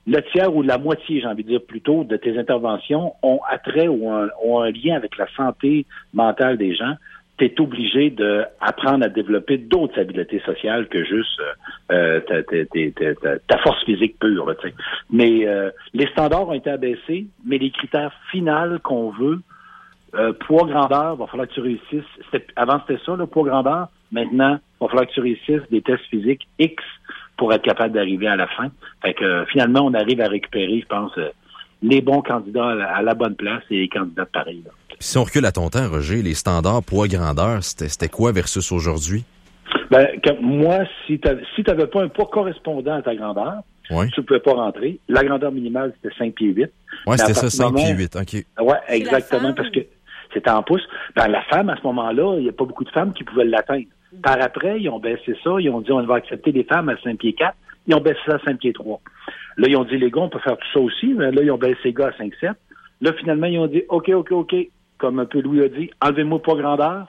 le tiers ou la moitié, j'ai envie de dire plutôt, de tes interventions ont attrait ou ont un lien avec la santé mentale des gens. Tu es obligé d'apprendre à développer d'autres habiletés sociales que juste ta force physique pure. Là, t'sais. Mais les standards ont été abaissés, mais les critères finaux qu'on veut, poids, grandeur, va falloir que tu réussisses. Avant, c'était ça, le poids, grandeur. Maintenant, va falloir que tu réussisses des tests physiques X pour être capable d'arriver à la fin. Fait que finalement, on arrive à récupérer, je pense, les bons candidats à la bonne place et les candidats pareils. Là. Puis si on recule à ton temps, Roger, les standards poids-grandeur, c'était quoi versus aujourd'hui? Ben, moi, si t'avais pas un poids correspondant à ta grandeur, tu ne pouvais pas rentrer. La grandeur minimale, c'était 5 pieds 8. Oui, c'était ça, 5 pieds 8, OK. Oui, exactement, parce que c'était en pouces. Ben, la femme, à ce moment-là, il n'y a pas beaucoup de femmes qui pouvaient l'atteindre. Par après, ils ont baissé ça. Ils ont dit, on va accepter les femmes à 5 pieds 4. Ils ont baissé ça à 5 pieds 3. Là, ils ont dit, les gars, on peut faire tout ça aussi. Mais là, ils ont baissé les gars à 5 7. Là, finalement, ils ont dit, OK. Comme un peu Louis a dit, enlevez-moi poids grandeur.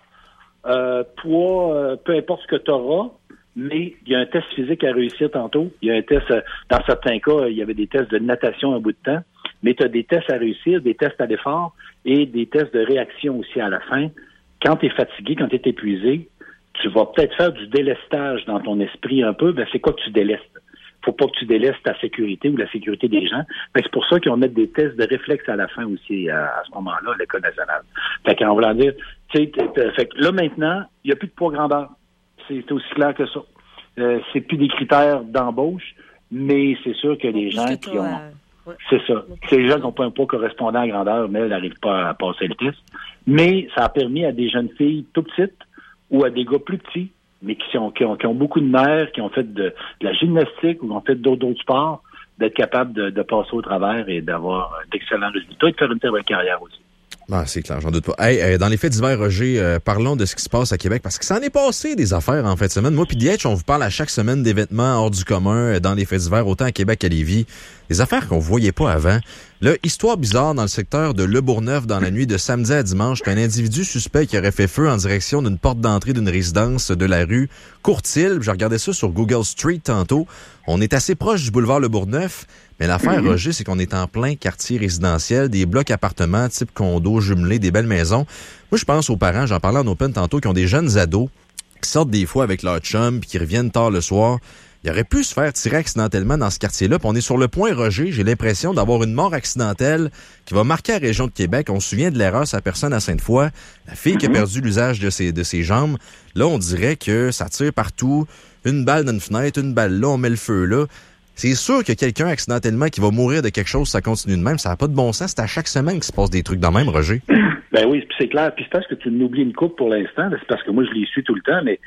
Poids, peu importe ce que tu auras, mais il y a un test physique à réussir tantôt. Il y a un test, dans certains cas, il y avait des tests de natation un bout de temps, mais tu as des tests à réussir, des tests à l'effort et des tests de réaction aussi à la fin. Quand tu es fatigué, quand tu es épuisé, tu vas peut-être faire du délestage dans ton esprit un peu. Ben, c'est quoi que tu délestes? Faut pas que tu délaisses ta sécurité ou la sécurité des gens. Ben, c'est pour ça qu'on met des tests de réflexe à la fin aussi, à ce moment-là, à l'École nationale. Fait qu'en voulant dire, tu sais, fait que là, maintenant, il n'y a plus de poids grandeur. C'est aussi clair que ça. C'est plus des critères d'embauche, mais c'est sûr que les gens qui ont... C'est ça. C'est les gens qui n'ont pas un poids correspondant à grandeur, mais elles n'arrivent pas à passer le test. Mais ça a permis à des jeunes filles tout petites ou à des gars plus petits, mais qui ont beaucoup de nerfs, qui ont fait de la gymnastique ou qui ont fait d'autres sports, d'être capables de passer au travers et d'avoir d'excellents résultats et de faire une très belle carrière aussi. Ah, c'est clair, j'en doute pas. Hey, dans les faits divers, Roger, parlons de ce qui se passe à Québec, parce que ça en est passé des affaires en fin de semaine. Moi puis Dietch, on vous parle à chaque semaine d'événements hors du commun dans les faits divers, autant à Québec qu'à Lévis. Des affaires qu'on voyait pas avant. Là, histoire bizarre dans le secteur de Le Bourgneuf dans la nuit de samedi à dimanche, qu'un individu suspect qui aurait fait feu en direction d'une porte d'entrée d'une résidence de la rue Courtille. Je regardais ça sur Google Street tantôt. On est assez proche du boulevard Le Bourgneuf. Mais l'affaire, Roger, c'est qu'on est en plein quartier résidentiel, des blocs appartements type condo jumelés, des belles maisons. Moi, je pense aux parents, j'en parlais en open tantôt, qui ont des jeunes ados qui sortent des fois avec leur chum puis qui reviennent tard le soir. Il aurait pu se faire tirer accidentellement dans ce quartier-là. Puis on est sur le point, Roger, j'ai l'impression d'avoir une mort accidentelle qui va marquer la région de Québec. On se souvient de l'erreur, sa personne à Sainte-Foy, la fille qui a perdu l'usage de ses jambes. Là, on dirait que ça tire partout. Une balle dans une fenêtre, une balle là, on met le feu là. C'est sûr qu'il y a quelqu'un accidentellement qui va mourir de quelque chose, ça continue de même. Ça n'a pas de bon sens. C'est à chaque semaine qu'il se passe des trucs dans le même, Roger. Ben oui, c'est clair. Puis c'est parce que tu n'oublies une coupe pour l'instant. C'est parce que moi, je les suis tout le temps. Mais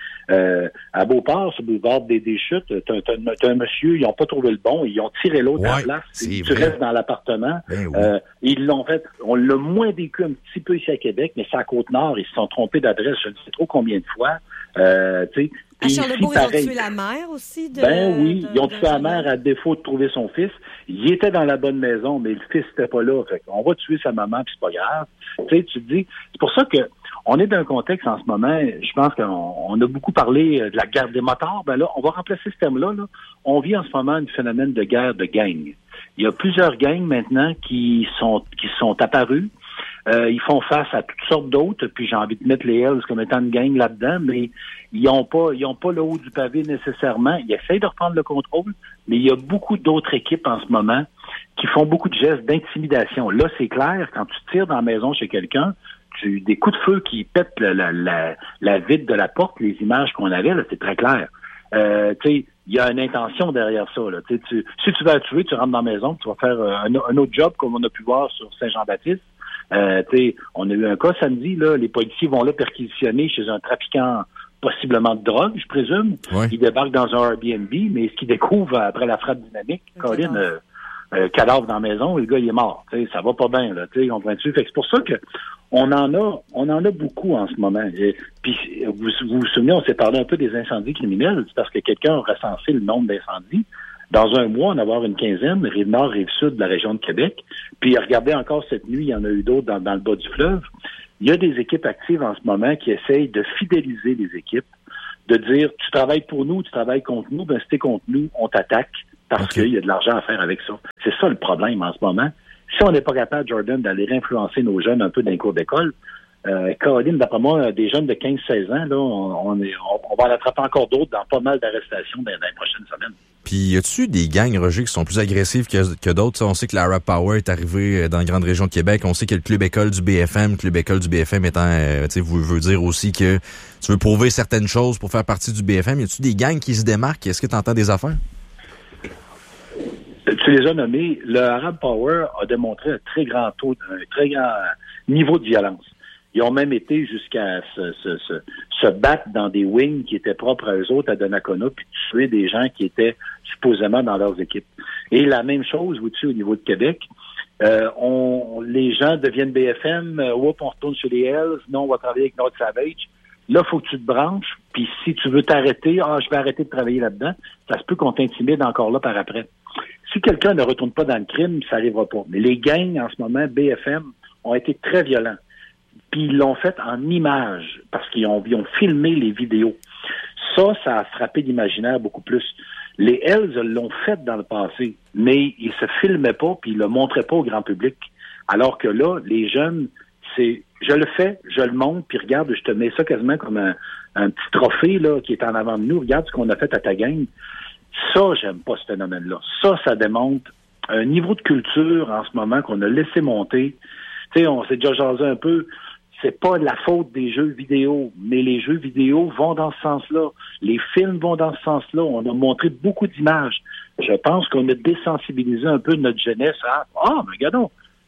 à Beauport, sur le boulevard des Chutes, t'as un monsieur, ils n'ont pas trouvé le bon. Ils ont tiré l'autre à la place. Tu restes dans l'appartement. Ben oui. Ils l'ont fait. On l'a moins vécu un petit peu ici à Québec, mais c'est à Côte-Nord. Ils se sont trompés d'adresse. Je ne sais trop combien de fois. Tu sais. À Charlebourg, ils ont tué la mère aussi? Ils ont tué la mère à défaut de trouver son fils. Il était dans la bonne maison, mais le fils n'était pas là. Fait qu'on va tuer sa maman, puis c'est pas grave. Tu sais, tu te dis, c'est pour ça que on est dans un contexte en ce moment, je pense qu'on a beaucoup parlé de la guerre des motards. Ben là, on va remplacer ce terme-là. Là. On vit en ce moment un phénomène de guerre de gangs. Il y a plusieurs gangs maintenant qui sont apparus. Ils font face à toutes sortes d'autres, puis j'ai envie de mettre les Hells comme étant une gang là-dedans, mais ils ont pas le haut du pavé nécessairement. Ils essayent de reprendre le contrôle, mais il y a beaucoup d'autres équipes en ce moment qui font beaucoup de gestes d'intimidation. Là, c'est clair, quand tu tires dans la maison chez quelqu'un, des coups de feu qui pètent la vitre de la porte, les images qu'on avait, là, c'est très clair. Tu sais, il y a une intention derrière ça. Là. Si tu vas tuer, tu rentres dans la maison, tu vas faire un autre job, comme on a pu voir sur Saint-Jean-Baptiste. On a eu un cas samedi, là, les policiers vont là perquisitionner chez un trafiquant possiblement de drogue, je présume. Ouais. Ils débarquent dans un Airbnb, mais ce qu'ils découvrent après la frappe dynamique, Colin, cadavre dans la maison, le gars il est mort. Ça va pas bien, là, comprends-tu? Fait que c'est pour ça que on en a beaucoup en ce moment. Puis vous vous souvenez, on s'est parlé un peu des incendies criminels, c'est parce que quelqu'un a recensé le nombre d'incendies. Dans un mois, on va avoir une quinzaine, Rive-Nord, Rive-Sud de la région de Québec. Puis regardez encore cette nuit, il y en a eu d'autres dans le bas du fleuve. Il y a des équipes actives en ce moment qui essayent de fidéliser les équipes, de dire, tu travailles pour nous, tu travailles contre nous, ben si t'es contre nous, on t'attaque, parce qu'il y a de l'argent à faire avec ça. C'est ça le problème en ce moment. Si on n'est pas capable, Jordan, d'aller influencer nos jeunes un peu dans les cours d'école, Caroline, d'après moi, des jeunes de 15-16 ans, là, on va en attraper encore d'autres dans pas mal d'arrestations dans les prochaines semaines. Puis, y a-tu des gangs, Roger, qui sont plus agressifs que d'autres? T'sais, on sait que la Rap Power est arrivée dans la grande région de Québec. On sait que le Club École du BFM étant, veut dire aussi que tu veux prouver certaines choses pour faire partie du BFM. Y a-tu des gangs qui se démarquent? Est-ce que tu entends des affaires? Tu les as nommés. Le Rap Power a démontré un très grand niveau de violence. Ils ont même été jusqu'à se battre dans des wings qui étaient propres à eux autres à Donnacona, puis tuer des gens qui étaient supposément dans leurs équipes. Et la même chose, au niveau de Québec. Les gens deviennent BFM, on retourne chez les Hells, non, on va travailler avec North Savage. Là, il faut que tu te branches, puis si tu veux t'arrêter, je vais arrêter de travailler là-dedans, ça se peut qu'on t'intimide encore là par après. Si quelqu'un ne retourne pas dans le crime, ça n'arrivera pas. Mais les gangs, en ce moment, BFM, ont été très violents. Puis ils l'ont fait en images, parce qu'ils ont filmé les vidéos. Ça a frappé l'imaginaire beaucoup plus. Les Hells l'ont fait dans le passé, mais ils se filmaient pas, puis ils le montraient pas au grand public. Alors que là, les jeunes, je le fais, je le montre, puis regarde, je te mets ça quasiment comme un petit trophée là qui est en avant de nous. Regarde ce qu'on a fait à ta gang. Ça, j'aime pas ce phénomène-là. Ça démontre un niveau de culture en ce moment qu'on a laissé monter. Tu sais, on s'est déjà jasé un peu. C'est pas la faute des jeux vidéo, mais les jeux vidéo vont dans ce sens-là. Les films vont dans ce sens-là. On a montré beaucoup d'images. Je pense qu'on a désensibilisé un peu notre jeunesse à mais regardons.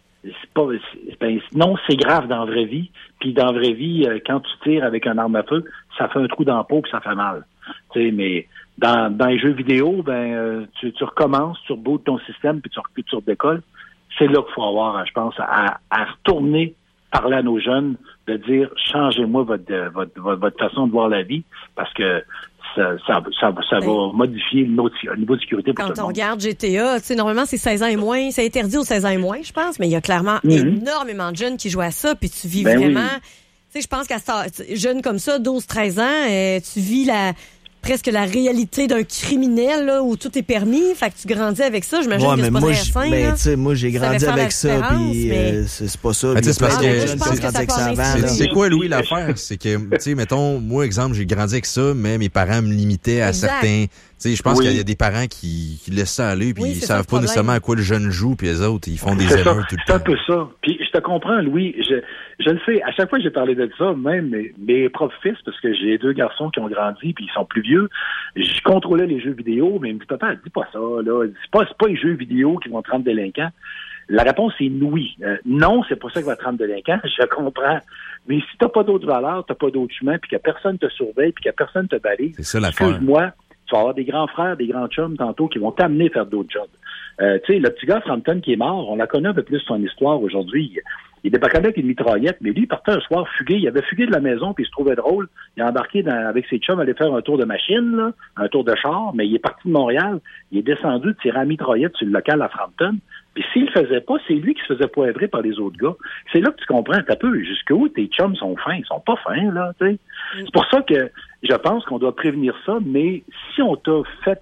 Non, c'est grave dans la vraie vie. Puis dans la vraie vie, quand tu tires avec un arme à feu, ça fait un trou dans la peau puis ça fait mal. Tu sais, mais dans les jeux vidéo, tu recommences, tu rebootes ton système puis tu redécolles. C'est là qu'il faut avoir, je pense, à retourner parler à nos jeunes, de dire changez-moi votre façon de voir la vie, parce que ça va modifier le niveau de sécurité pour tout le monde. Quand on regarde GTA, normalement c'est 16 ans et moins, c'est interdit aux 16 ans et moins, je pense, mais il y a clairement énormément de jeunes qui jouent à ça, puis tu vis vraiment... Tu sais, je pense qu'à jeune comme ça, 12-13 ans, tu vis presque la réalité d'un criminel là, où tout est permis, fait que tu grandis avec ça, j'imagine que c'est pas très sain. Mais tu sais, moi j'ai grandi avec ça, puis c'est pas ça. C'est parce que c'est quoi, Louis, l'affaire? C'est que, tu sais, mettons, moi, exemple, j'ai grandi avec ça, mais mes parents me limitaient à certains... Tu sais, je pense qu'il y a des parents qui laissent ça aller, puis ils savent pas nécessairement à quoi le jeune joue, puis les autres, ils font des erreurs tout le temps. C'est un peu ça. Puis je te comprends, Louis. Je le sais. À chaque fois que j'ai parlé de ça, même mes propres fils, parce que j'ai 2 garçons qui ont grandi, puis ils sont plus vieux, je contrôlais les jeux vidéo, mais ils me disent, papa, dis pas ça, là. C'est pas les jeux vidéo qui vont te rendre délinquant. La réponse est oui. Non, c'est pas ça qui va te rendre délinquant. Je comprends. Mais si t'as pas d'autres valeurs, t'as pas d'autres chemins, puis que personne te surveille, puis que personne te balise, c'est ça l'affaire. Excuse-moi, tu vas avoir des grands frères, des grands chums tantôt qui vont t'amener à faire d'autres jobs. Tu sais, le petit gars Frampton qui est mort, on la connaît un peu plus son histoire aujourd'hui. Il débarquait avec une mitraillette, mais lui, il partait un soir fugué. Il avait fugué de la maison, puis il se trouvait drôle. Il a embarqué avec ses chums, aller faire un tour de machine, là, un tour de char, mais il est parti de Montréal. Il est descendu, tiré à mitraillette sur le local à Frampton. Puis s'il le faisait pas, c'est lui qui se faisait poivrer par les autres gars. C'est là que tu comprends un peu jusqu'où tes chums sont fins. Ils sont pas fins, là, tu sais. C'est pour ça que je pense qu'on doit prévenir ça, mais si on t'a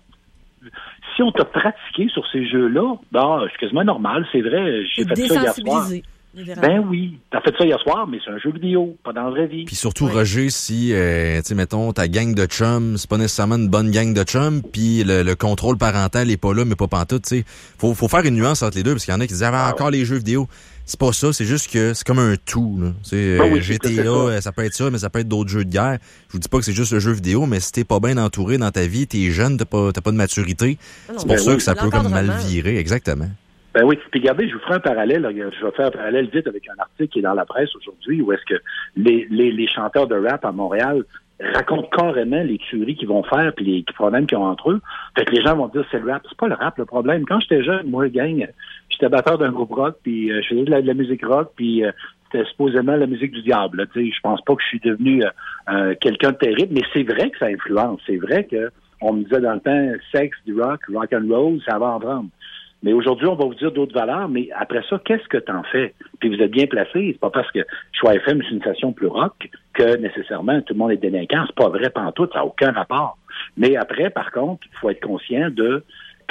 pratiqué sur ces jeux-là, c'est quasiment normal, c'est vrai, j'ai fait ça hier soir. Ben oui, t'as fait ça hier soir, mais c'est un jeu vidéo, pas dans la vraie vie. Puis surtout, Roger, si, tu sais, mettons, ta gang de chums, c'est pas nécessairement une bonne gang de chums, puis le contrôle parental est pas là, mais pas pantoute, tu sais. Faut faire une nuance entre les deux, parce qu'il y en a qui disent, encore les jeux vidéo. C'est pas ça, c'est juste que c'est comme un tout, là. GTA, ça peut être ça, mais ça peut être d'autres jeux de guerre. Je vous dis pas que c'est juste le jeu vidéo, mais si t'es pas bien entouré dans ta vie, t'es jeune, t'as pas de maturité, c'est pour ça que ça peut comme mal virer, exactement. Ben oui, puis regardez, je vous ferai un parallèle. Je vais faire un parallèle vite avec un article qui est dans la presse aujourd'hui où est-ce que les chanteurs de rap à Montréal racontent carrément les tueries qu'ils vont faire puis les problèmes qu'ils ont entre eux. Fait que les gens vont dire c'est le rap. C'est pas le rap le problème. Quand j'étais jeune, moi, gang, j'étais batteur d'un groupe rock puis je faisais de la musique rock puis c'était supposément la musique du diable. Tu sais, je pense pas que je suis devenu quelqu'un de terrible, mais c'est vrai que ça influence. C'est vrai que on me disait dans le temps sexe, du rock and roll, ça va en prendre. Mais aujourd'hui, on va vous dire d'autres valeurs, mais après ça, qu'est-ce que t'en fais? Puis vous êtes bien placé, c'est pas parce que Choix FM c'est une station plus rock que nécessairement tout le monde est délinquant. C'est pas vrai pantoute, ça n'a aucun rapport. Mais après, par contre, il faut être conscient que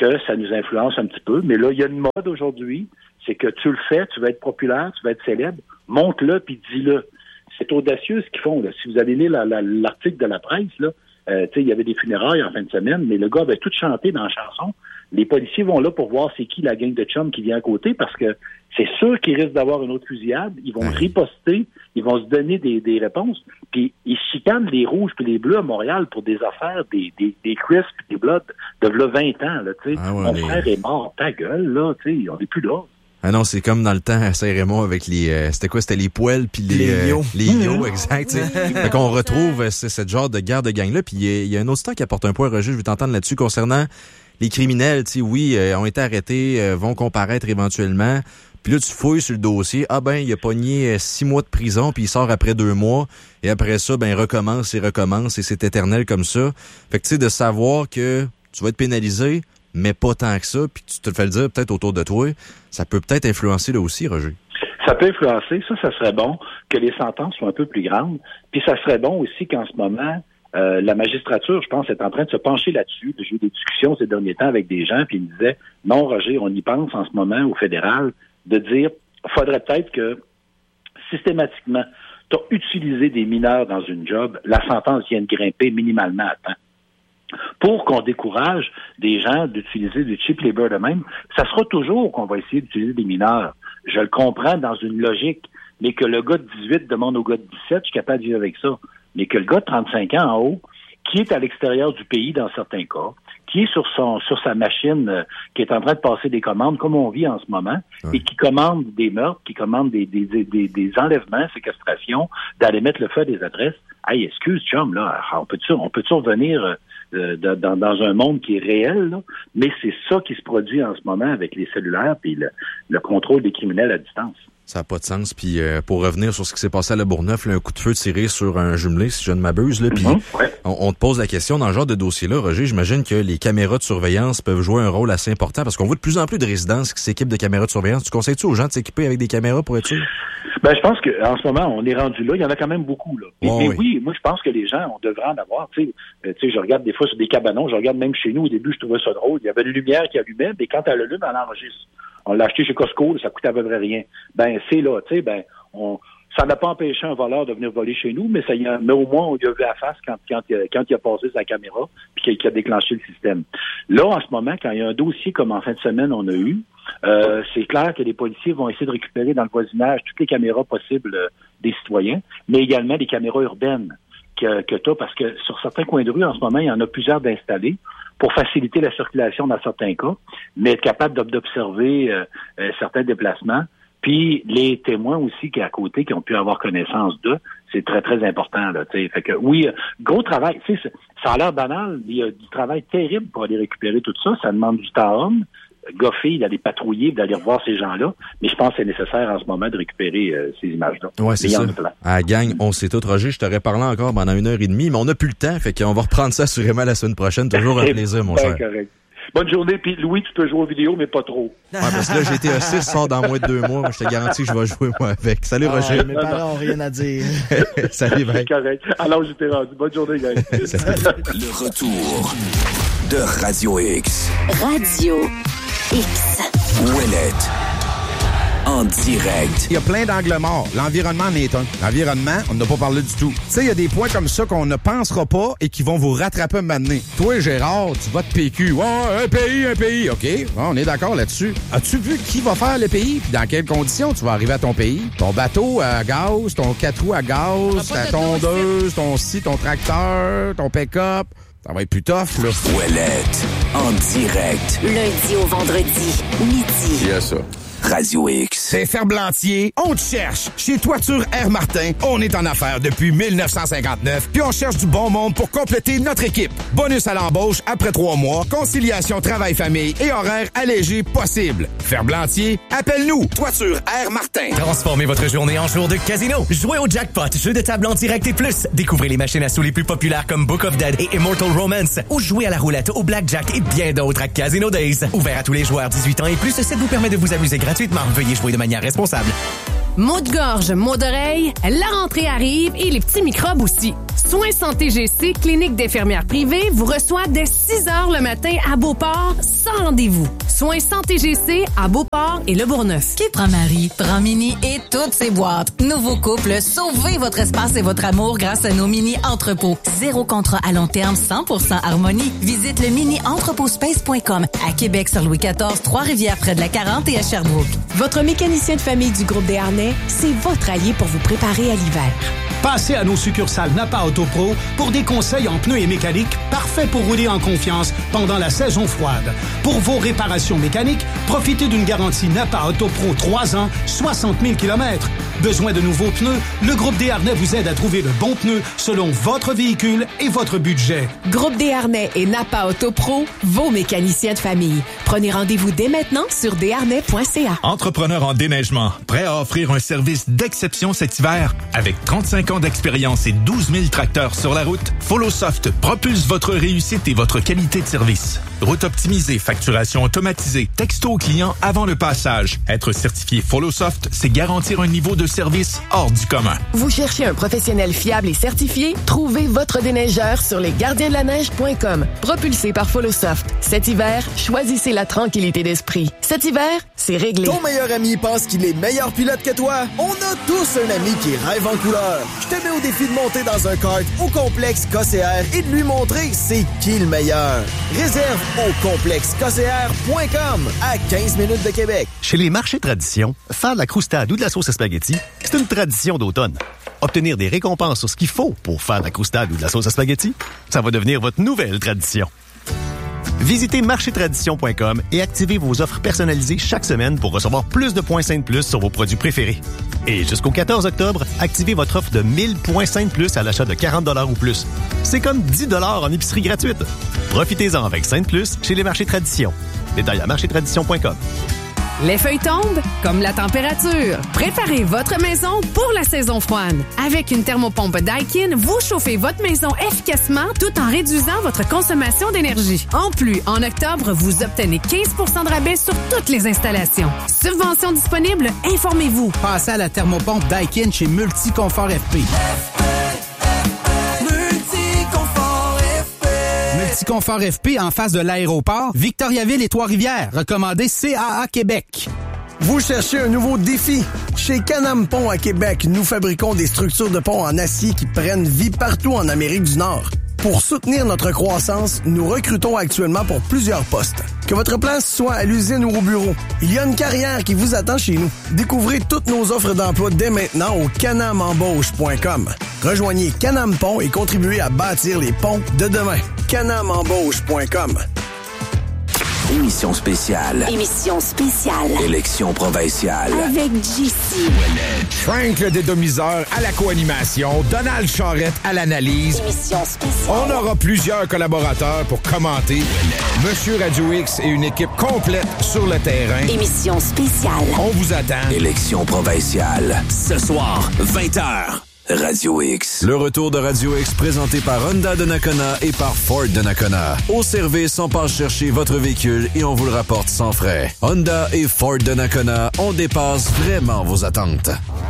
que ça nous influence un petit peu. Mais là, il y a une mode aujourd'hui, c'est que tu le fais, tu vas être populaire, tu vas être célèbre, monte-le puis dis-le. C'est audacieux ce qu'ils font, là. Si vous allez lire l'article de la presse, là, il y avait des funérailles en fin de semaine, mais le gars avait tout chanté dans la chanson. Les policiers vont là pour voir c'est qui la gang de chums qui vient à côté, parce que c'est sûr qu'ils risquent d'avoir une autre fusillade. Ils vont riposter, ils vont se donner des réponses, puis ils chicanent les rouges puis les bleus à Montréal pour des affaires, des crisps puis des bloods de là 20 ans, là, tu sais. Mon frère est mort, ta gueule, là, tu sais, on n'est plus là. Ah non, c'est comme dans le temps à Saint-Raymond avec les... c'était les poêles puis les yo, exact. Fait qu'on retrouve ce genre de guerre de gang-là. Puis il y a un autre temps qui apporte un point, Roger, je vais t'entendre là-dessus, concernant les criminels. Oui, ont été arrêtés, vont comparaître éventuellement. Puis là, tu fouilles sur le dossier. Ah ben, il a pogné 6 mois de prison, puis il sort après 2 mois. Et après ça, ben, il recommence, et c'est éternel comme ça. Fait que tu sais, de savoir que tu vas être pénalisé, mais pas tant que ça, puis tu te le fais le dire peut-être autour de toi, ça peut peut-être influencer là aussi, Roger. Ça peut influencer. Ça serait bon que les sentences soient un peu plus grandes. Puis ça serait bon aussi qu'en ce moment, la magistrature, je pense, est en train de se pencher là-dessus. J'ai eu des discussions ces derniers temps avec des gens, puis ils me disaient, non, Roger, on y pense en ce moment au fédéral, de dire, faudrait peut-être que, systématiquement, tu as utilisé des mineurs dans une job, la sentence vienne grimper minimalement à temps. Pour qu'on décourage des gens d'utiliser du cheap labor de même, ça sera toujours qu'on va essayer d'utiliser des mineurs. Je le comprends dans une logique, mais que le gars de 18 demande au gars de 17, je suis capable de vivre avec ça. Mais que le gars de 35 ans en haut, qui est à l'extérieur du pays dans certains cas, qui est sur sa machine, qui est en train de passer des commandes, comme on vit en ce moment, et qui commande des meurtres, qui commande des enlèvements, séquestrations, d'aller mettre le feu à des adresses. Hey, excuse, chum, là, on peut-tu revenir dans un monde qui est réel, là? Mais c'est ça qui se produit en ce moment avec les cellulaires et le contrôle des criminels à distance. Ça n'a pas de sens. Puis pour revenir sur ce qui s'est passé à Le Bourgneuf, là, un coup de feu tiré sur un jumelé, si je ne m'abuse, là, puis on te pose la question dans ce genre de dossier-là, Roger, j'imagine que les caméras de surveillance peuvent jouer un rôle assez important, parce qu'on voit de plus en plus de résidences qui s'équipent de caméras de surveillance. Tu conseilles-tu aux gens de s'équiper avec des caméras pour être sûr? Ben, je pense qu'en ce moment, on est rendu là. Il y en a quand même beaucoup, là. Mais oui, moi, je pense que les gens, on devrait en avoir. Tu sais, je regarde des fois sur des cabanons, je regarde même chez nous. Au début, je trouvais ça drôle. Il y avait une lumière qui allumait, mais quand elle allume, elle enregistre. On l'a acheté chez Costco, ça coûtait à peu près rien. Ben, c'est là, tu sais, ça n'a pas empêché un voleur de venir voler chez nous, mais au moins, on lui a vu à face quand il a passé sa caméra, puis qu'il a déclenché le système. Là, en ce moment, quand il y a un dossier comme en fin de semaine, on a eu, c'est clair que les policiers vont essayer de récupérer dans le voisinage toutes les caméras possibles des citoyens, mais également les caméras urbaines que tu as, parce que sur certains coins de rue, en ce moment, il y en a plusieurs d'installés pour faciliter la circulation dans certains cas, mais être capable d'observer certains déplacements. Puis les témoins aussi qui à côté, qui ont pu avoir connaissance d'eux, c'est très, très important, là, tu sais. Fait que oui, gros travail. Tu sais, ça a l'air banal, il y a du travail terrible pour aller récupérer tout ça. Ça demande du temps homme, goffer, d'aller patrouiller, d'aller revoir ces gens-là. Mais je pense que c'est nécessaire en ce moment de récupérer ces images-là. Ouais, c'est ça. À la gang, on sait tout. Roger, je t'aurais parlé encore pendant 1h30, mais on n'a plus le temps. Fait qu'on va reprendre ça assurément la semaine prochaine. Toujours un plaisir, mon cher. Correct. Bonne journée, puis Louis, tu peux jouer aux vidéos, mais pas trop. Ouais, parce que là, GTA 6 sort dans moins de 2 mois. Je te garantis que je vais jouer, moi, avec. Salut, Roger. Mes parents n'ont rien à dire. Salut, mec. Correct. Alors, j'étais rendu. Bonne journée, gars. Le retour de Radio X. Radio X. Ouellette. En direct. Il y a plein d'angles morts. L'environnement en est un. L'environnement, on n'a pas parlé du tout. Tu sais, il y a des points comme ça qu'on ne pensera pas et qui vont vous rattraper un moment donné. Toi, Gérard, tu votes PQ. Ouais, un pays. OK, bon, on est d'accord là-dessus. As-tu vu qui va faire le pays puis dans quelles conditions tu vas arriver à ton pays? Ton bateau à gaz, ton 4 roues à gaz, ta tondeuse, ton ton tracteur, ton pick-up. Ça va être plus tough, là. Ouellette. En direct. Lundi au vendredi, midi. Il y a ça. Radio X. C'est Ferblantier, on te cherche. Chez Toiture Air Martin, on est en affaires depuis 1959, puis on cherche du bon monde pour compléter notre équipe. Bonus à l'embauche après 3 mois, conciliation travail-famille et horaire allégé possible. Ferblantier, appelle-nous. Toiture Air Martin. Transformez votre journée en jour de casino. Jouez au jackpot, jeu de table en direct et plus. Découvrez les machines à sous les plus populaires comme Book of Dead et Immortal Romance. Ou jouez à la roulette, au blackjack et bien d'autres à Casino Days. Ouvert à tous les joueurs 18 ans et plus, ça vous permet de vous amuser gratuitement. Veuillez jouer de manière responsable. Maux de gorge, maux d'oreille, la rentrée arrive et les petits microbes aussi. Soins Santé GC, clinique d'infirmières privée, vous reçoit dès 6 heures le matin à Beauport, sans rendez-vous. Soins Santé GC à Beauport et Le Bourgneuf. Qui prend Marie, prend Mini et toutes ses boîtes. Nouveau couple, sauvez votre espace et votre amour grâce à nos mini-entrepôts. 0 contrat à long terme, 100% harmonie. Visite le mini-entrepôtspace.com à Québec sur Louis XIV, Trois-Rivières près de la 40 et à Sherbrooke. Votre mécanicien de famille du groupe Desharnais, c'est votre allié pour vous préparer à l'hiver. Passez à nos succursales Napa Auto Pro pour des conseils en pneus et mécanique parfaits pour rouler en confiance pendant la saison froide. Pour vos réparations mécaniques, profitez d'une garantie Napa Auto Pro 3 ans, 60 000 km. Besoin de nouveaux pneus? Le groupe Desharnais vous aide à trouver le bon pneu selon votre véhicule et votre budget. Groupe Desharnais et Napa Auto Pro, vos mécaniciens de famille. Prenez rendez-vous dès maintenant sur desharnais.ca. Entrepreneur en déneigement, prêt à offrir un service d'exception cet hiver? Avec 35 ans d'expérience et 12 000 tracteurs sur la route, FollowSoft propulse votre réussite et votre qualité de service. Route optimisée, facturation automatisée, texto au client avant le passage. Être certifié FollowSoft, c'est garantir un niveau de service hors du commun. Vous cherchez un professionnel fiable et certifié? Trouvez votre déneigeur sur lesgardiensdelaneige.com. Propulsé par FollowSoft. Cet hiver, choisissez la tranquillité d'esprit. Cet hiver, c'est réglé. Ton meilleur ami pense qu'il est meilleur pilote que toi? On a tous un ami qui rêve en couleur. Je te mets au défi de monter dans un kart au complexe KCR et de lui montrer c'est qui le meilleur. Réserve au complexekcr.com à 15 minutes de Québec. Chez les marchés tradition, faire de la croustade ou de la sauce à spaghetti, c'est une tradition d'automne. Obtenir des récompenses sur ce qu'il faut pour faire de la croustade ou de la sauce à spaghetti, ça va devenir votre nouvelle tradition. Visitez marchétradition.com et activez vos offres personnalisées chaque semaine pour recevoir plus de points Sainte Plus sur vos produits préférés. Et jusqu'au 14 octobre, activez votre offre de 1000 points Sainte Plus à l'achat de 40 $ ou plus. C'est comme 10 $ en épicerie gratuite. Profitez-en avec Sainte Plus chez les marchés Tradition. Détails à marchétradition.com. Les feuilles tombent comme la température. Préparez votre maison pour la saison froide. Avec une thermopompe Daikin, vous chauffez votre maison efficacement tout en réduisant votre consommation d'énergie. En plus, en octobre, vous obtenez 15 % de rabais sur toutes les installations. Subventions disponibles, informez-vous. Passez à la thermopompe Daikin chez Multiconfort FP. Multiconfort FP en face de l'aéroport, Victoriaville et Trois-Rivières. Recommandé CAA Québec. Vous cherchez un nouveau défi? Chez Can-Am Pont à Québec, nous fabriquons des structures de pont en acier qui prennent vie partout en Amérique du Nord. Pour soutenir notre croissance, nous recrutons actuellement pour plusieurs postes. Que votre place soit à l'usine ou au bureau, il y a une carrière qui vous attend chez nous. Découvrez toutes nos offres d'emploi dès maintenant au canamembauche.com. Rejoignez Can-Am Pont et contribuez à bâtir les ponts de demain. canamembauche.com. Émission spéciale. Émission spéciale. Élection provinciale. Avec JC. Frank le dédomiseur à la co-animation, Donald Charrette à l'analyse. Émission spéciale. On aura plusieurs collaborateurs pour commenter. Monsieur Radio X et une équipe complète sur le terrain. Émission spéciale. On vous attend. Élection provinciale. Ce soir, 20h. Radio X. Le retour de Radio X présenté par Honda de Nakona et par Ford de Nakona. Au service, on passe chercher votre véhicule et on vous le rapporte sans frais. Honda et Ford de Nakona, on dépasse vraiment vos attentes.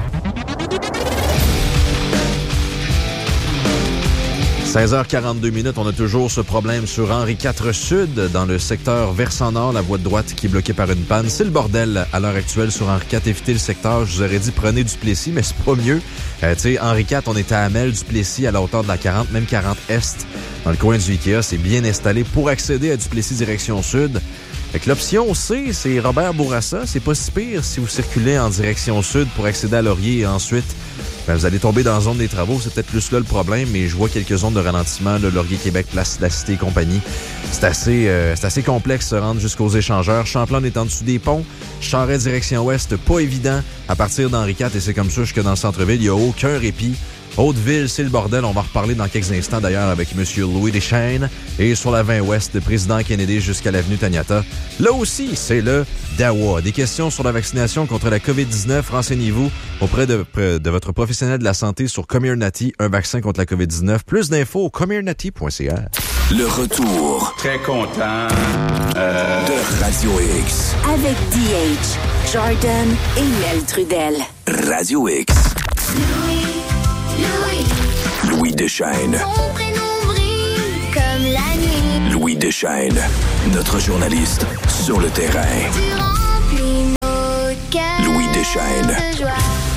16h42, on a toujours ce problème sur Henri IV Sud, dans le secteur versant nord, la voie de droite qui est bloquée par une panne. C'est le bordel à l'heure actuelle sur Henri IV. Évitez le secteur, je vous aurais dit prenez Duplessis, mais c'est pas mieux. Tu sais, Henri IV, on était à Amel, Duplessis à la hauteur de la 40, même 40 Est, dans le coin du Ikea. C'est bien installé pour accéder à Duplessis direction sud. Fait que l'option C, c'est Robert Bourassa. C'est pas si pire si vous circulez en direction sud pour accéder à Laurier et ensuite vous allez tomber dans la zone des travaux. C'est peut-être plus là le problème, mais je vois quelques zones de ralentissement, là, Laurier, Québec, Place de la Cité et compagnie. C'est assez complexe de se rendre jusqu'aux échangeurs. Champlain est en dessous des ponts. Charret direction ouest, pas évident à partir d'Henri IV et c'est comme ça jusque dans le centre-ville. Il n'y a aucun répit. Hauteville, c'est le bordel. On va en reparler dans quelques instants d'ailleurs avec M. Louis Deschênes. Et sur la 20 ouest, de Président Kennedy jusqu'à l'avenue Taniata. Là aussi, c'est le Dawa. Des questions sur la vaccination contre la COVID-19. Renseignez-vous auprès de votre professionnel de la santé sur Comirnaty, un vaccin contre la COVID-19. Plus d'infos au comirnaty.ca. Le retour. Très content de Radio X. Avec DH, Jordan et Mel Trudel. Radio X. Louis Louis Deschênes. Son prénom brille comme la nuit. Louis Deschênes, notre journaliste sur le terrain. Tu remplis nos cœurs Louis Deschênes. de joie.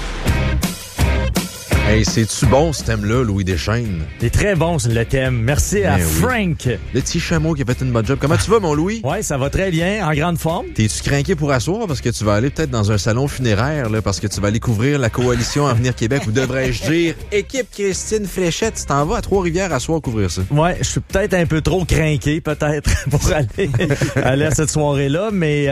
Hey, c'est-tu bon ce thème-là, Louis Deschênes? C'est très bon le thème. Merci à Frank. Le petit chameau qui a fait une bonne job. Comment tu vas, mon Louis? Ouais, ça va très bien, en grande forme. T'es-tu craqué pour asseoir parce que tu vas aller peut-être dans un salon funéraire, là, parce que tu vas aller couvrir la coalition Avenir Québec, ou devrais-je dire, équipe Christine Fréchette, tu t'en vas à Trois-Rivières asseoir couvrir ça? Ouais, je suis peut-être un peu trop craqué, peut-être, pour aller à cette soirée-là, mais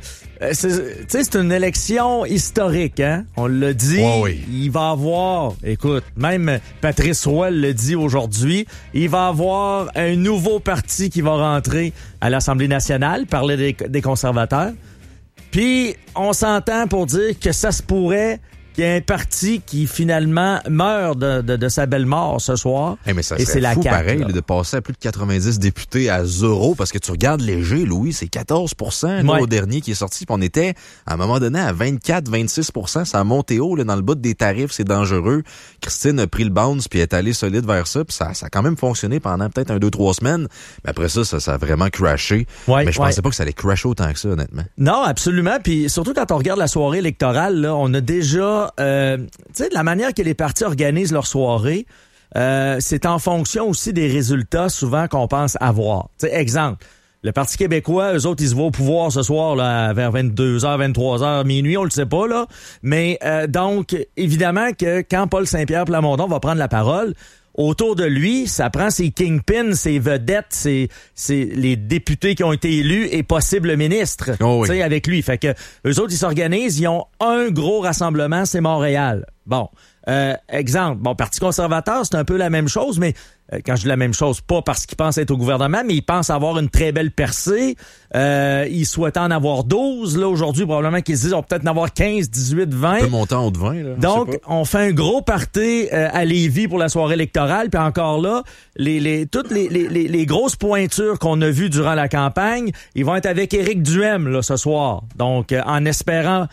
c'est une élection historique, hein? On l'a dit, il va avoir, écoute, même Patrice Roy le dit aujourd'hui, il va avoir un nouveau parti qui va rentrer à l'Assemblée nationale, parler des conservateurs. Puis, on s'entend pour dire que ça se pourrait qu'il y ait un parti qui, finalement, meurt de sa belle mort ce soir. Hey, mais ça et serait c'est la fou, CAQ, pareil, là. De passer à plus de 90 députés à 0, parce que tu regardes léger, Louis, c'est 14% là, au dernier qui est sorti, puis on était, à un moment donné, à 24-26%, ça a monté haut, là, dans le bas des tarifs, c'est dangereux. Christine a pris le bounce, puis est allée solide vers ça, puis ça a quand même fonctionné pendant peut-être 1-2-3 semaines, mais après ça a vraiment crashé. Mais je pensais pas que ça allait crasher autant que ça, honnêtement. Non, absolument, puis surtout quand on regarde la soirée électorale, là, on a déjà... tu sais, de la manière que les partis organisent leur soirée, c'est en fonction aussi des résultats souvent qu'on pense avoir. Tu sais, exemple, le Parti québécois, eux autres, ils se voient au pouvoir ce soir là, vers 22h, 23h, minuit, on le sait pas, là. Mais donc, évidemment que quand Paul Saint-Pierre Plamondon va prendre la parole, autour de lui, ça prend ses kingpins, ses vedettes, c'est les députés qui ont été élus et possibles ministres, tu sais, avec lui. Fait que eux autres, ils s'organisent, ils ont un gros rassemblement, c'est Montréal. Bon, exemple, Parti conservateur, c'est un peu la même chose, mais quand je dis la même chose, pas parce qu'ils pensent être au gouvernement, mais ils pensent avoir une très belle percée. Ils souhaitent en avoir 12. Là, aujourd'hui, probablement qu'ils se disent on peut peut-être en avoir 15, 18, 20. On peut monter en haut de 20. Là, donc, on fait un gros party à Lévis pour la soirée électorale. Puis encore là, toutes les grosses pointures qu'on a vues durant la campagne, ils vont être avec Éric Duhem là, ce soir. Donc, en espérant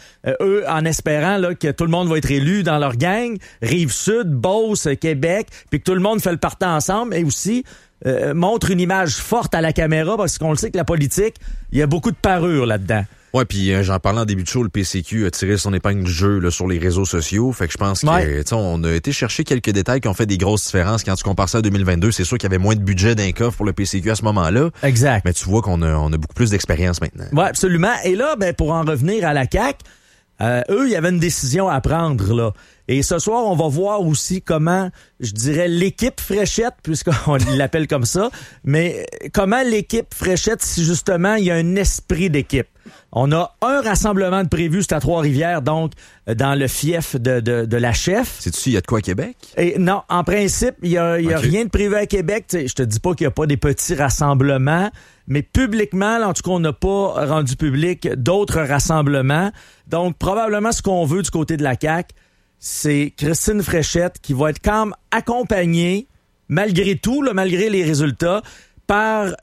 là, que tout le monde va être élu dans leur gang, Rive-Sud, Beauce, Québec, puis que tout le monde fait le party ensemble et aussi montre une image forte à la caméra parce qu'on le sait que la politique, il y a beaucoup de parure là-dedans. Ouais, puis j'en parlais en début de show, le PCQ a tiré son épingle du jeu là, sur les réseaux sociaux. Fait que je pense que on a été chercher quelques détails qui ont fait des grosses différences. Quand tu compares ça à 2022, c'est sûr qu'il y avait moins de budget d'un coffre pour le PCQ à ce moment-là. Exact. Mais tu vois qu'on a beaucoup plus d'expérience maintenant. Ouais, absolument. Et là, pour en revenir à la CAQ, eux, il y avait une décision à prendre là. Et ce soir, on va voir aussi comment, je dirais, l'équipe Fréchette, puisqu'on l'appelle comme ça, mais comment l'équipe Fréchette, si justement, il y a un esprit d'équipe. On a un rassemblement de prévu, c'est à Trois-Rivières, donc dans le fief de la chef. Sais-tu, il y a de quoi à Québec? Et non, en principe, il y a rien de prévu à Québec. T'sais, je te dis pas qu'il y a pas des petits rassemblements, mais publiquement, là, en tout cas, on n'a pas rendu public d'autres rassemblements. Donc, probablement, ce qu'on veut du côté de la CAQ, c'est Christine Fréchette qui va être quand même accompagnée, malgré tout, là, malgré les résultats, par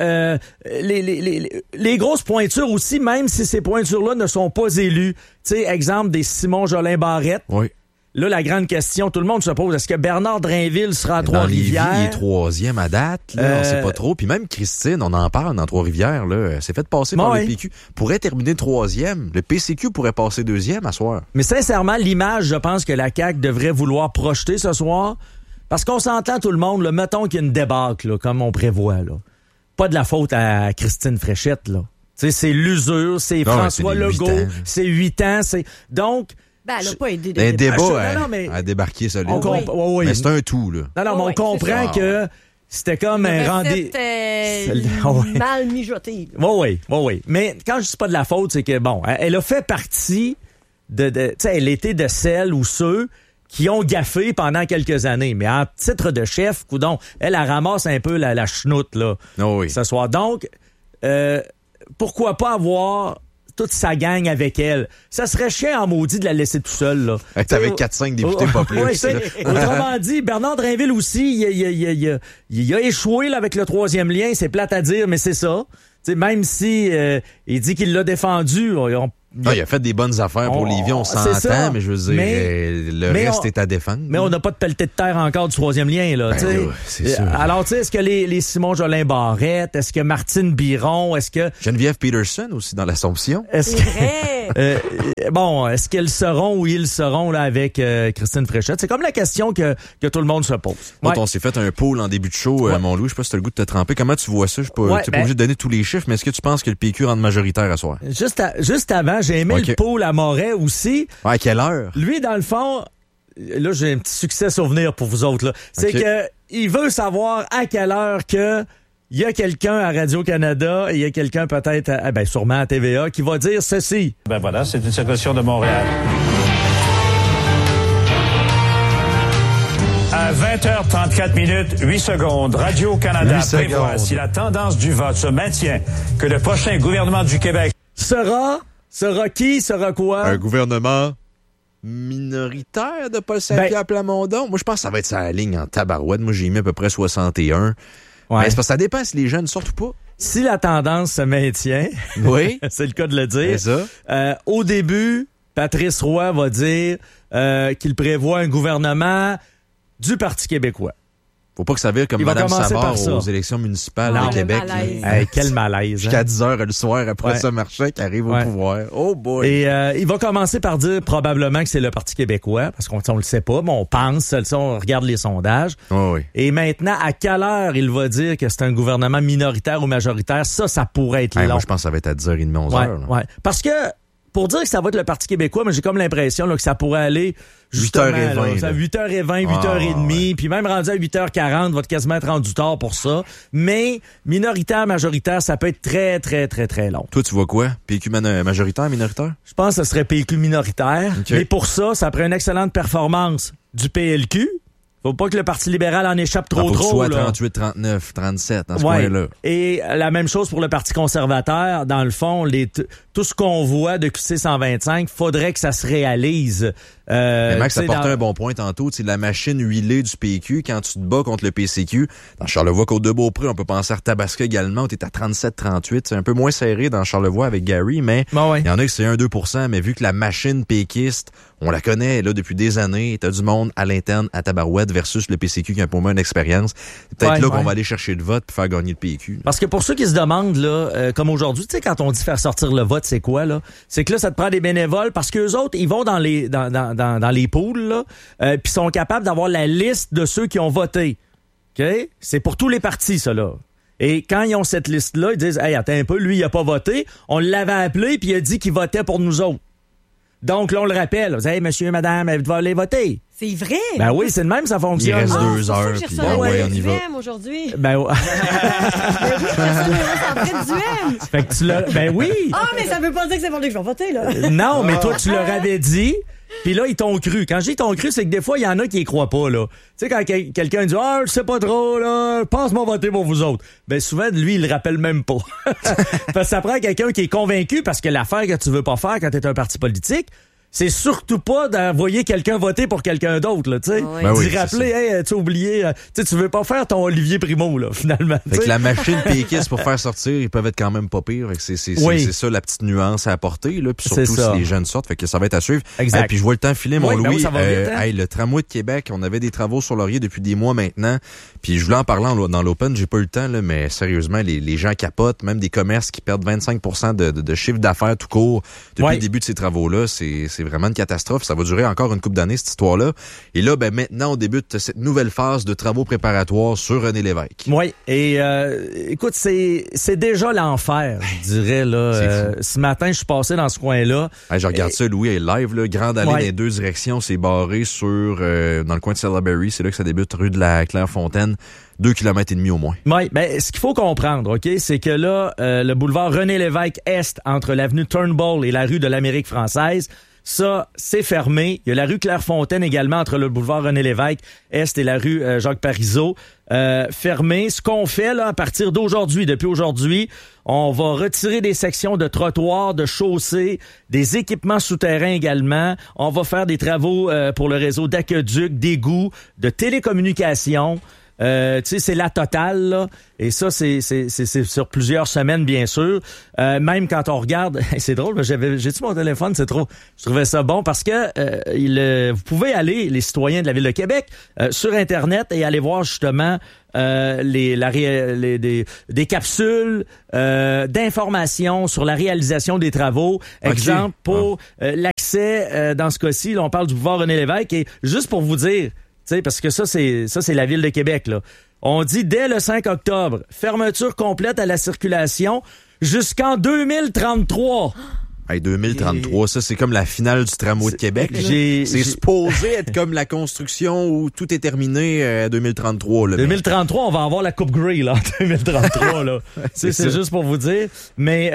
les grosses pointures aussi, même si ces pointures-là ne sont pas élues. Tu sais, exemple des Simon Jolin Barrette. Oui. Là, la grande question, tout le monde se pose, est-ce que Bernard Drainville sera à Trois-Rivières? Il est troisième à date, là, on sait pas trop. Puis même Christine, on en parle dans Trois-Rivières, là, s'est fait passer par le PQ. Pourrait terminer troisième. Le PCQ pourrait passer deuxième à soir. Mais sincèrement, l'image, je pense que la CAQ devrait vouloir projeter ce soir, parce qu'on s'entend tout le monde, là, mettons qu'il y a une débâcle, là, comme on prévoit, là. Pas de la faute à Christine Fréchette, là. Tu sais, c'est l'usure, c'est François Legault, c'est 8 ans, c'est... Donc... elle n'a pas aidé un débat à débarquer solide. Mais c'est un tout, là. Non, mais on comprend que c'était comme un rendez-vous. Mal mijoté. Oui. Mais quand je dis pas de la faute, c'est que, elle a fait partie tu sais, elle était de celles ou ceux qui ont gaffé pendant quelques années. Mais en titre de chef, coudon, elle ramasse un peu la chenoute, là, ce soir. Donc, pourquoi pas avoir toute sa gang avec elle? Ça serait chiant en maudit de la laisser tout seul, là. Avec 4-5 députés, pas plus. Autrement dit, Bernard Drainville aussi, il a échoué là, avec le troisième lien. C'est plate à dire, mais c'est ça. T'sais, même si il dit qu'il l'a défendu, Non, il a fait des bonnes affaires pour Lévis, on s'entend, mais je veux dire, le reste est à défendre. Mais on n'a pas de pelleté de terre encore du troisième lien, là. Oui, c'est sûr. Alors, tu sais, est-ce que les Simon Jolin Barrette, est-ce que Martine Biron, est-ce que... Geneviève Peterson aussi dans l'Assomption. Est-ce est-ce qu'elles seront ou ils seront là avec Christine Fréchette? C'est comme la question que tout le monde se pose. On s'est fait un poll en début de show, mon Louis, je sais pas si t'as le goût de te tremper. Comment tu vois ça? Je suis pas obligé de donner tous les chiffres, mais est-ce que tu penses que le PQ rentre majoritaire à soir? Juste avant, j'ai aimé le poll à Moret aussi. À quelle heure? Lui, dans le fond, là, j'ai un petit succès souvenir pour vous autres, là. C'est que il veut savoir à quelle heure que il y a quelqu'un à Radio-Canada et il y a quelqu'un peut-être, sûrement à TVA, qui va dire ceci. Ben voilà, c'est une circulation de Montréal. À 20h34, 8 secondes, Radio-Canada prévoit, si la tendance du vote se maintient, que le prochain gouvernement du Québec sera qui? Sera quoi? Un gouvernement minoritaire de Paul Saint-Pierre Plamondon. Moi, je pense que ça va être sa ligne en tabarouette. Moi, j'ai mis à peu près 61. Ouais. Mais c'est parce que ça dépend si les jeunes sortent ou pas. Si la tendance se maintient, oui, c'est le cas de le dire. C'est ça. Au début, Patrice Roy va dire qu'il prévoit un gouvernement du Parti québécois. Faut pas que ça vire comme Mme Savard aux élections municipales de Québec. Quel malaise. Jusqu'à 10h le soir après ça marchait qui arrive au pouvoir. Oh boy. Et il va commencer par dire probablement que c'est le Parti québécois, parce qu'on le sait pas, mais on pense, on regarde les sondages. Oh oui. Et maintenant, à quelle heure il va dire que c'est un gouvernement minoritaire ou majoritaire? Ça pourrait être long. Moi, je pense que ça va être à 10h30, 11h. Ouais. Parce que pour dire que ça va être le Parti québécois, mais j'ai comme l'impression là, que ça pourrait aller justement 8h20, à 8h20, 8h30, puis même rendu à 8h40, va quasiment être rendu tard pour ça. Mais minoritaire, majoritaire, ça peut être très, très, très, très long. Toi, tu vois quoi? PQ majoritaire, minoritaire? Je pense que ce serait PQ minoritaire. Okay. Mais pour ça prend une excellente performance du PLQ. Faut pas que le Parti libéral en échappe trop. Faut que soit 38, 39, 37 dans ce coin-là. Et la même chose pour le Parti conservateur. Dans le fond, tout ce qu'on voit de QC 125, faudrait que ça se réalise. Mais Max a porté un bon point tantôt. La machine huilée du PQ, quand tu te bats contre le PCQ, dans Charlevoix, Côte-de-Beaupré, on peut penser à Tabasco également, où t'es à 37-38. C'est un peu moins serré dans Charlevoix avec Gary, mais il y en a que c'est 1-2%. Mais vu que la machine péquiste, on la connaît là depuis des années, t'as du monde à l'interne, à Tabarouette, versus le PCQ qui a pour moi une expérience. C'est peut-être là qu'on va aller chercher le vote pour faire gagner le PQ. Parce que pour ceux qui se demandent, là, comme aujourd'hui, tu sais, quand on dit faire sortir le vote, c'est quoi, là? C'est que là, ça te prend des bénévoles parce qu'eux autres, ils vont dans les pools, là, puis sont capables d'avoir la liste de ceux qui ont voté. OK? C'est pour tous les partis, ça, là. Et quand ils ont cette liste-là, ils disent, hey, attends un peu, lui, il a pas voté. On l'avait appelé, puis il a dit qu'il votait pour nous autres. Donc, là, on le rappelle. On dit, hey, monsieur, madame, vous devez aller voter. C'est vrai? Ben oui, c'est de même, ça fonctionne. Il reste 2 heures, puis on y va. Aujourd'hui. Ben oui. Fait que tu l'as... Ben oui. Ah, mais ça veut pas dire que c'est pour lui que je vais voter, là. Non, mais toi, tu leur avais dit, puis là, ils t'ont cru. Quand je dis t'ont cru, c'est que des fois, il y en a qui y croient pas, là. Tu sais, quand quelqu'un dit, je sais pas trop, là, pense-moi voter pour vous autres. Ben souvent, lui, il le rappelle même pas. Parce que ça prend quelqu'un qui est convaincu, parce que l'affaire que tu veux pas faire quand t'es un parti politique, c'est surtout pas d'envoyer quelqu'un voter pour quelqu'un d'autre, là, tu sais. Oui. Ben oui, d'y rappeler, hey, tu as oublié, tu veux pas faire ton Olivier Primo, là, finalement. Fait que la machine péquiste pour faire sortir, ils peuvent être quand même pas pires. C'est ça la petite nuance à apporter, là. Puis surtout si les jeunes sortent, fait que ça va être à suivre. Exact. Puis je vois le temps filer, mon Louis. Ça va vite, hein? Le tramway de Québec, on avait des travaux sur Laurier depuis des mois maintenant. Puis je voulais en parler dans l'Open, j'ai pas eu le temps, là, mais sérieusement, les gens capotent, même des commerces qui perdent 25% de chiffre d'affaires tout court depuis le début de ces travaux-là. C'est vraiment une catastrophe. Ça va durer encore une couple d'années, cette histoire-là. Et là, ben maintenant, on débute cette nouvelle phase de travaux préparatoires sur René Lévesque. Oui, et écoute, c'est déjà l'enfer, je dirais. Là. Ce matin, je suis passé dans ce coin-là. Je regarde ça, Louis, live, là, grande allée dans les deux directions, c'est barré sur dans le coin de Salaberry. C'est là que ça débute, rue de la Clairefontaine. 2,5 km au moins. Oui, ben ce qu'il faut comprendre, OK, c'est que là, le boulevard René-Lévesque-Est, entre l'avenue Turnbull et la rue de l'Amérique française, ça, c'est fermé. Il y a la rue Clairefontaine également entre le boulevard René-Lévesque Est et la rue Jacques Parizeau. Fermé. Ce qu'on fait là à partir d'aujourd'hui, depuis aujourd'hui, on va retirer des sections de trottoirs, de chaussées, des équipements souterrains également. On va faire des travaux pour le réseau d'aqueduc, d'égouts, de télécommunications. c'est la totale, là. Et ça, c'est sur plusieurs semaines, bien sûr. Même quand on regarde, c'est drôle, j'ai-tu mon téléphone, c'est trop. Je trouvais ça bon parce que vous pouvez aller, les citoyens de la Ville de Québec, sur Internet et aller voir justement des capsules d'informations sur la réalisation des travaux. Exemple, pour l'accès, dans ce cas-ci, là, on parle du boulevard René Lévesque. Et juste pour vous dire, parce que ça, c'est la Ville de Québec, là. On dit dès le 5 octobre, fermeture complète à la circulation jusqu'en 2033. Hey, 2033, ça, c'est comme la finale du tramway de Québec. C'est supposé être comme la construction où tout est terminé à 2033. Là, 2033, on va avoir la Coupe Grey, là, en 2033. Là. c'est juste pour vous dire. Mais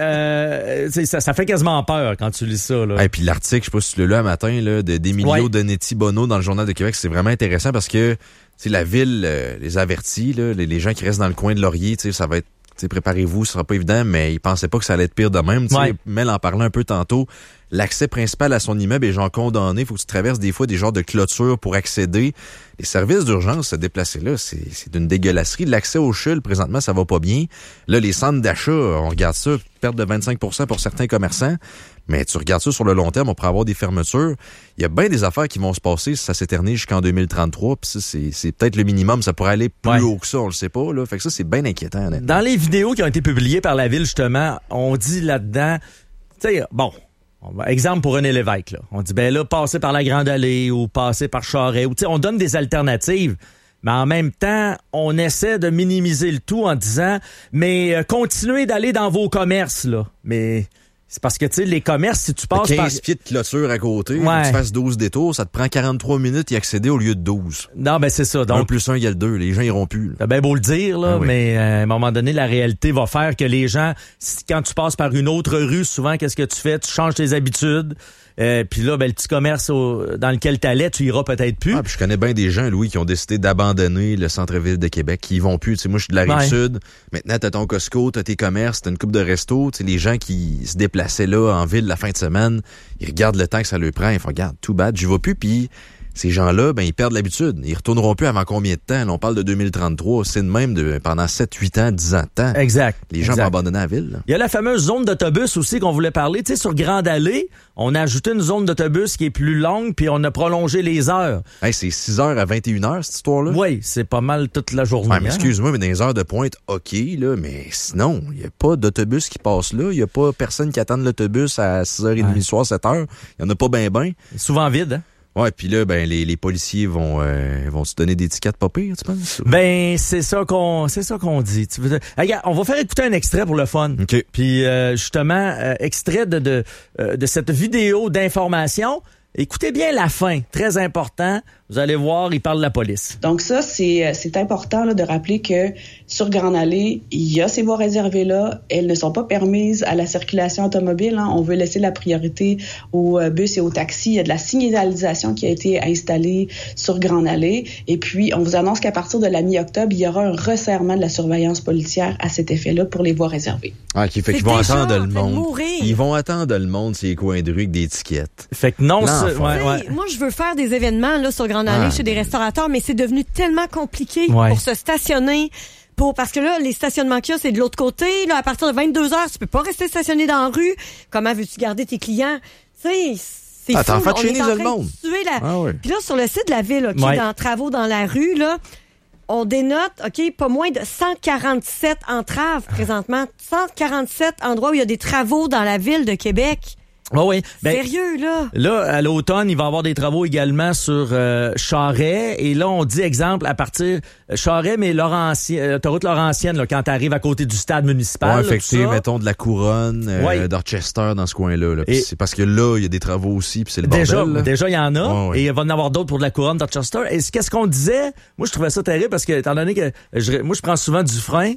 ça fait quasiment peur quand tu lis ça. Là. Et puis l'article, je sais pas si tu l'as lu un matin, là, d'Emilio Donetti-Bono dans le Journal de Québec, c'est vraiment intéressant parce que la ville les avertit, là, les gens qui restent dans le coin de Laurier, ça va être préparez-vous, ce sera pas évident, mais il pensait pas que ça allait être pire de même. Mel en parlait un peu tantôt. L'accès principal à son immeuble est genre condamné. Il faut que tu traverses des fois des genres de clôtures pour accéder. Les services d'urgence, se déplacer là, c'est d'une dégueulasserie. L'accès aux CHUL, présentement, ça va pas bien. Là, les centres d'achat, on regarde ça, perte de 25% pour certains commerçants. Mais tu regardes ça sur le long terme, on pourrait avoir des fermetures. Il y a bien des affaires qui vont se passer si ça s'éternise jusqu'en 2033. Puis ça, c'est peut-être le minimum. Ça pourrait aller plus haut que ça, on le sait pas. Là. Fait que ça, c'est bien inquiétant. Honnêtement. Dans les vidéos qui ont été publiées par la Ville, justement, on dit là-dedans, tu sais, exemple pour René Lévesque, là. On dit, passer par la Grande Allée ou passer par Charest. Ou, on donne des alternatives. Mais en même temps, on essaie de minimiser le tout en disant, mais continuez d'aller dans vos commerces, là. Mais c'est parce que, les commerces, si tu passes 15 pieds de clôture à côté, tu fasses 12 détours, ça te prend 43 minutes y accéder au lieu de 12. Non, c'est ça. Donc, 1 plus 1 égale 2. Les gens iront plus. T'as bien beau le dire, là, mais à un moment donné, la réalité va faire que les gens, quand tu passes par une autre rue, souvent, qu'est-ce que tu fais? Tu changes tes habitudes. Puis là, le petit commerce dans lequel t'allais, tu iras peut-être plus. Puis je connais bien des gens, Louis, qui ont décidé d'abandonner le centre-ville de Québec, qui y vont plus. Moi, je suis de la Rive-Sud. Maintenant, t'as ton Costco, t'as tes commerces, t'as une coupe de resto. Les gens qui se déplaçaient là en ville la fin de semaine, ils regardent le temps que ça leur prend. Ils font, regarde, too bad, j'y vais plus. Puis ces gens-là, ils perdent l'habitude. Ils retourneront plus avant combien de temps? Là, on parle de 2033. C'est de même pendant 7, 8 ans, 10 ans de temps. Exact. Les gens vont abandonner la ville. Là. Il y a la fameuse zone d'autobus aussi qu'on voulait parler. Tu sais, sur Grande Allée, on a ajouté une zone d'autobus qui est plus longue, puis on a prolongé les heures. Hey, c'est 6h à 21h, cette histoire-là? Oui, c'est pas mal toute la journée. Mais excuse-moi, mais dans les heures de pointe, OK, là, mais sinon, il n'y a pas d'autobus qui passe là. Il n'y a pas personne qui attend l'autobus à 6h30 du soir, 7h. Il n'y en a pas ben. Souvent vide, hein? Ouais, puis là, les policiers vont se donner des tickets pas pires, tu penses? C'est ça qu'on dit. Regarde, on va faire écouter un extrait pour le fun. OK. Puis justement, extrait de cette vidéo d'information. Écoutez bien la fin, très important. Vous allez voir, il parle de la police. Donc ça, c'est important là, de rappeler que sur Grande Allée, il y a ces voies réservées-là. Elles ne sont pas permises à la circulation automobile. Hein. On veut laisser la priorité aux bus et aux taxis. Il y a de la signalisation qui a été installée sur Grande Allée. Et puis, on vous annonce qu'à partir de la mi-octobre, il y aura un resserrement de la surveillance policière à cet effet-là pour les voies réservées. Ah, qui fait qu'ils vont attendre le monde. Ils vont attendre le monde sur les coins de rue avec des étiquettes. Fait que non, moi, je veux faire des événements là sur Grande Allée chez des restaurateurs, mais c'est devenu tellement compliqué pour se stationner. Parce que là, les stationnements qu'il y a, c'est de l'autre côté. Là, à partir de 22h, tu peux pas rester stationné dans la rue. Comment veux-tu garder tes clients? Tu sais, c'est fou. T'en fais On chez est en train le monde. de tuer Puis là, sur le site de la ville, dans travaux dans la rue, là, on dénote, pas moins de 147 entraves présentement. 147 endroits où il y a des travaux dans la ville de Québec. Oh oui. Sérieux, là? Là, à l'automne, il va y avoir des travaux également sur Charest. Et là, on dit, exemple, à partir Charest, mais autoroute Laurentienne, là, quand tu arrives à côté du stade municipal. Ouais, affecté, mettons, de la Couronne, d'Orchester, dans ce coin-là. Là. C'est parce que là, il y a des travaux aussi, puis c'est le bordel. Déjà, il y en a. Et il va y en avoir d'autres pour de la Couronne, d'Orchester. Et qu'est-ce qu'on disait? Moi, je trouvais ça terrible parce que, étant donné que moi, je prends souvent Dufresne.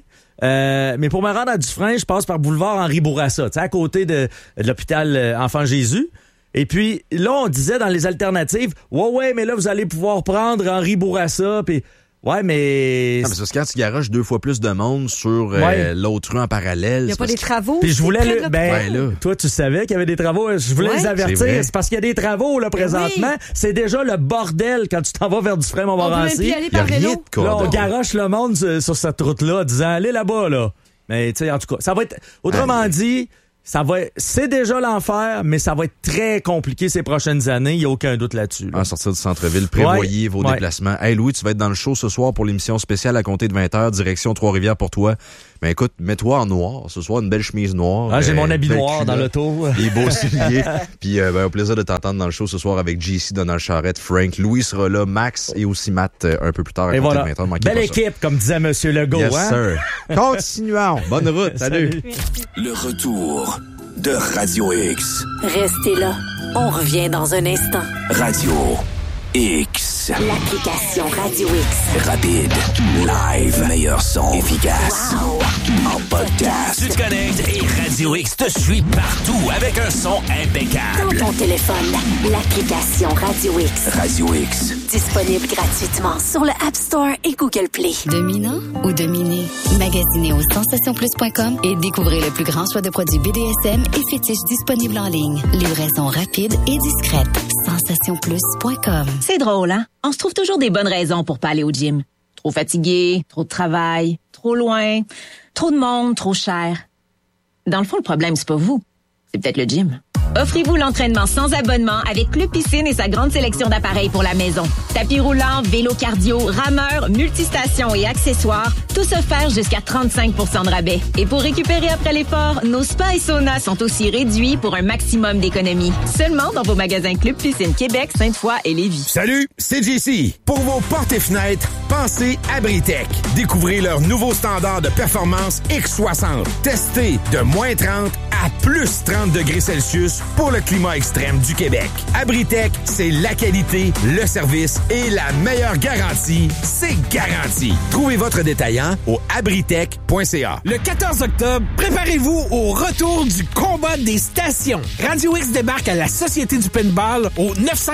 Mais pour me rendre à Dufresne, je passe par boulevard Henri Bourassa, tu sais, à côté de l'hôpital Enfant Jésus. Et puis là, on disait dans les alternatives, ouais, mais là, vous allez pouvoir prendre Henri Bourassa. Puis Ouais, mais... Non, mais c'est parce que quand tu garoches 2 fois plus de monde sur l'autre rue en parallèle... Il n'y a pas des travaux. Puis je voulais... là. Toi, tu savais qu'il y avait des travaux. Je voulais les avertir. C'est parce qu'il y a des travaux, là, présentement. Oui. C'est déjà le bordel quand tu t'en vas vers Dufresne-Montmorency. Il y a rien de là, on garoche le monde sur cette route-là, disant, allez là-bas, là. Mais, tu sais, en tout cas, ça va être... Autrement dit... C'est déjà l'enfer, mais ça va être très compliqué ces prochaines années. Il n'y a aucun doute là-dessus. À sortir du centre-ville, prévoyez vos déplacements. Hey Louis, tu vas être dans le show ce soir pour l'émission spéciale à compter de 20h, direction Trois-Rivières pour toi. Mais écoute, mets-toi en noir ce soir, une belle chemise noire. Ah, j'ai mon habit noir dans l'auto. Les beaux souliers. Puis au plaisir de t'entendre dans le show ce soir avec JC, Donald Charrette, Frank. Louis sera là, Max et aussi Matt un peu plus tard à compter de 20h. Belle équipe, comme disait Monsieur Legault. Yes, sir. Continuons. Bonne route. Salut. Le retour de Radio X. Restez là. On revient dans un instant. Radio X. L'application Radio X. Rapide, live, meilleur son, efficace. Wow. En podcast. Tu te connectes et Radio X te suit partout avec un son impeccable. Dans ton téléphone, l'application Radio X. Radio X. Disponible gratuitement sur le App Store et Google Play. Dominant ou dominé? Magasinez au sensationplus.com et découvrez le plus grand choix de produits BDSM et fétiches disponibles en ligne. Livraison rapide et discrète. Sensationplus.com. C'est drôle, hein? On se trouve toujours des bonnes raisons pour pas aller au gym. Trop fatigué, trop de travail, trop loin, trop de monde, trop cher. Dans le fond, le problème, c'est pas vous. C'est peut-être le gym. Offrez-vous l'entraînement sans abonnement avec Club Piscine et sa grande sélection d'appareils pour la maison. Tapis roulant, vélo cardio, rameur, multistations et accessoires, tout offert jusqu'à 35 % de rabais. Et pour récupérer après l'effort, nos spas et saunas sont aussi réduits pour un maximum d'économie. Seulement dans vos magasins Club Piscine Québec, Sainte-Foy et Lévis. Salut, c'est JC. Pour vos portes et fenêtres, pensez Abritech. Découvrez leur nouveau standard de performance X60. Testé de moins 30 à plus 30 degrés Celsius pour le climat extrême du Québec. Abritech, c'est la qualité, le service et la meilleure garantie. C'est garanti. Trouvez votre détaillant au abritech.ca. Le 14 octobre, préparez-vous au retour du combat des stations. Radio X débarque à la Société du Pinball au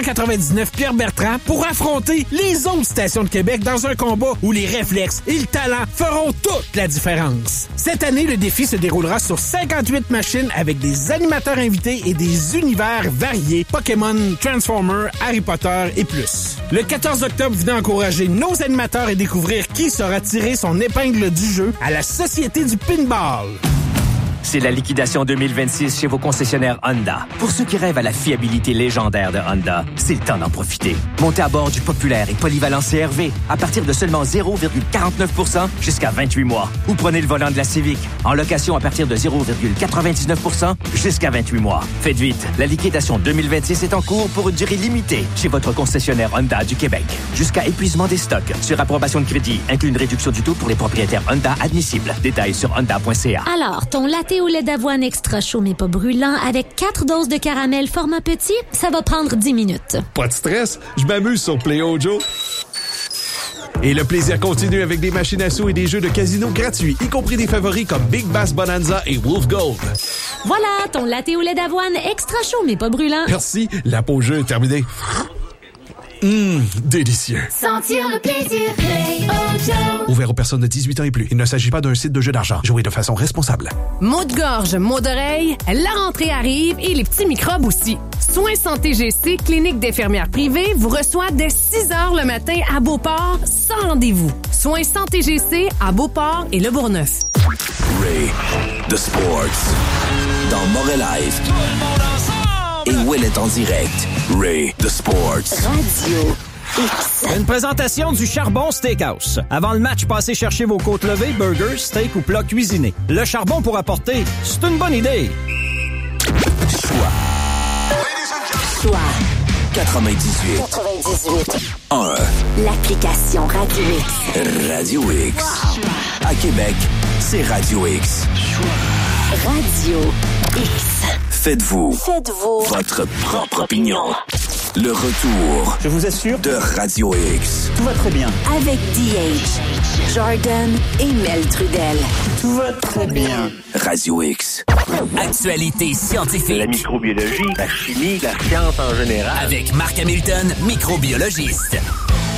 999 Pierre-Bertrand pour affronter les autres stations de Québec dans un combat où les réflexes et le talent feront toute la différence. Cette année, le défi se déroulera sur 58 machines avec des animateurs invités et des univers variés, Pokémon, Transformers, Harry Potter et plus. Le 14 octobre, venez encourager nos animateurs et découvrir qui saura tirer son épingle du jeu à la Société du Pinball. C'est la liquidation 2026 chez vos concessionnaires Honda. Pour ceux qui rêvent à la fiabilité légendaire de Honda, c'est le temps d'en profiter. Montez à bord du populaire et polyvalent CR-V à partir de seulement 0,49% jusqu'à 28 mois. Ou prenez le volant de la Civic en location à partir de 0,99% jusqu'à 28 mois. Faites vite, la liquidation 2026 est en cours pour une durée limitée chez votre concessionnaire Honda du Québec. Jusqu'à épuisement des stocks. Sur approbation de crédit, inclut une réduction du taux pour les propriétaires Honda admissibles. Détails sur honda.ca. Alors, ton latte au lait d'avoine extra chaud mais pas brûlant avec 4 doses de caramel format petit, ça va prendre 10 minutes. Pas de stress, je m'amuse sur Play-O-Joe. Et le plaisir continue avec des machines à sous et des jeux de casino gratuits, y compris des favoris comme Big Bass Bonanza et Wolf Gold. Voilà, ton latte au lait d'avoine extra chaud mais pas brûlant. Merci, la pause jeu est terminée. Délicieux. Sentir le plaisir, Play-O-Joe. Ouvert aux personnes de 18 ans et plus. Il ne s'agit pas d'un site de jeu d'argent. Jouez de façon responsable. Maux de gorge, maux d'oreille, la rentrée arrive et les petits microbes aussi. Soins Santé GC, clinique d'infirmières privées, vous reçoit dès 6 heures le matin à Beauport, sans rendez-vous. Soins Santé GC à Beauport et Le Bourgneuf. Ray, The Sports. Dans Morel Live. Et Will est en direct. Ray, The Sports. Radio X. Une présentation du Charbon Steakhouse. Avant le match, passez chercher vos côtes levées, burgers, steak ou plats cuisinés. Le charbon pour apporter, c'est une bonne idée. Choix 98. 1. L'application Radio X. Radio X. Wow. À Québec, c'est Radio X. Radio X. Faites-vous votre propre opinion. Le retour, je vous assure, de Radio X. Tout va très bien. Avec DH, Jordan et Mel Trudel. Tout va très bien. Radio X. Actualité scientifique. La microbiologie, la chimie, la science en général. Avec Marc Hamilton, microbiologiste.